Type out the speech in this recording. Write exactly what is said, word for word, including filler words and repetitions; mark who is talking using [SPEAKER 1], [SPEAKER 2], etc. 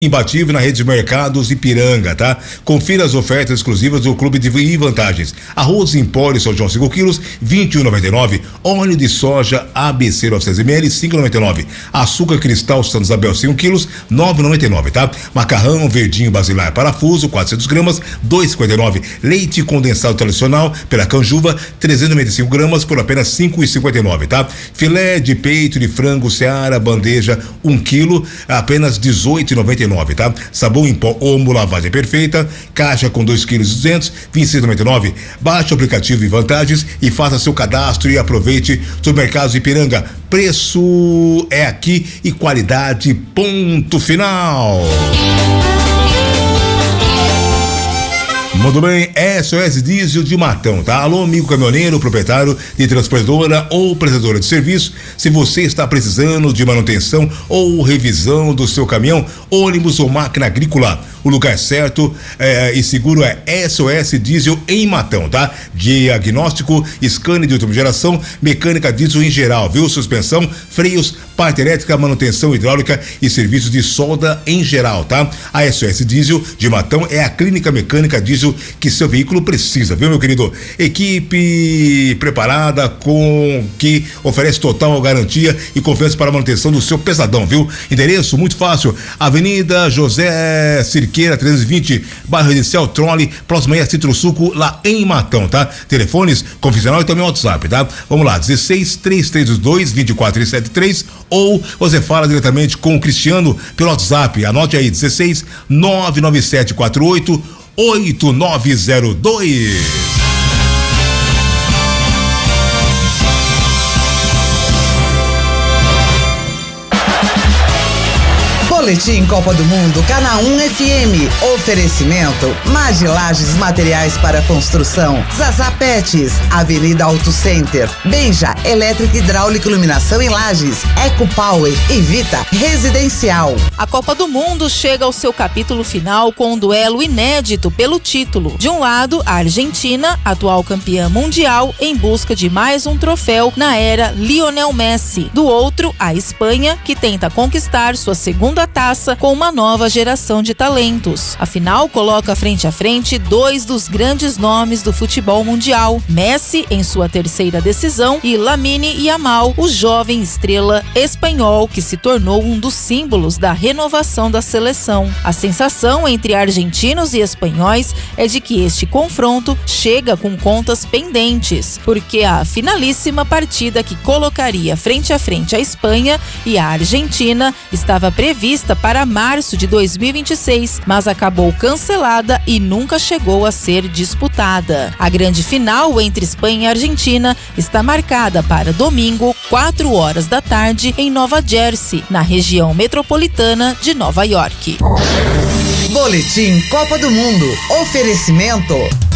[SPEAKER 1] Imbatível na rede de mercados Ipiranga, tá? Confira as ofertas exclusivas do Clube de Vantagens. Arroz Empório São João cinco quilos, vinte e um e noventa e nove. Óleo de soja A B C novecentos mililitros, cinco e noventa e nove. Açúcar cristal Santa Isabel cinco quilos, nove e noventa e nove, tá? Macarrão verdinho basilar parafuso, quatrocentos gramas, dois e cinquenta e nove. Leite condensado tradicional pela Canjuva, trezentos e noventa e cinco gramas por apenas cinco e cinquenta e nove, tá? Filé de peito de frango Seara bandeja um quilo, apenas dezoito e noventa e nove, tá? Sabão em pó Omo lavagem perfeita, caixa com dois quilos e duzentos, vinte e seis e noventa e nove. Baixe o aplicativo e Vantagens e faça seu cadastro e aproveite. Supermercados Ipiranga, preço é aqui e qualidade, ponto final. Muito bem, S O S Diesel de Matão, tá? Alô, amigo caminhoneiro, proprietário de transportadora ou prestadora de serviço. Se você está precisando de manutenção ou revisão do seu caminhão, ônibus ou máquina agrícola, o lugar certo é, e seguro é S O S Diesel em Matão, tá? Diagnóstico, scanner de última geração, mecânica diesel em geral, viu? Suspensão, freios, parte elétrica, manutenção hidráulica e serviços de solda em geral, tá? A S O S Diesel de Matão é a clínica mecânica diesel que seu veículo precisa, viu, meu querido? Equipe preparada com que oferece total garantia e confiança para a manutenção do seu pesadão, viu? Endereço muito fácil, Avenida José Cirqueira trezentos e vinte, bairro Residencial Trolley, próximo aí a Citro Suco, lá em Matão, tá? Telefones convencional e também WhatsApp, tá? Vamos lá, dezesseis, três três dois, vinte e quatro setenta e três, ou você fala diretamente com o Cristiano pelo WhatsApp, anote aí, dezesseis, nove nove sete quatro oito, oito nove zero dois.
[SPEAKER 2] Boletim Copa do Mundo, Canal um F M. Oferecimento Magilages Materiais para Construção, Zaza Pets, Avenida Auto Center, Benja Elétrica Hidráulica Iluminação em Lages, Eco Power e Vita Residencial.
[SPEAKER 3] A Copa do Mundo chega ao seu capítulo final com um duelo inédito pelo título. De um lado, a Argentina, atual campeã mundial, em busca de mais um troféu na era Lionel Messi. Do outro, a Espanha, que tenta conquistar sua segunda taça com uma nova geração de talentos. A final coloca frente a frente dois dos grandes nomes do futebol mundial, Messi em sua terceira decisão e Lamine Yamal, o jovem estrela espanhol que se tornou um dos símbolos da renovação da seleção. A sensação entre argentinos e espanhóis é de que este confronto chega com contas pendentes, porque a finalíssima partida que colocaria frente a frente a Espanha e a Argentina estava prevista para março de dois mil e vinte e seis, mas acabou cancelada e nunca chegou a ser disputada. A grande final entre Espanha e Argentina está marcada para domingo, quatro horas da tarde, em Nova Jersey, na região metropolitana de Nova York.
[SPEAKER 2] Boletim Copa do Mundo. Oferecimento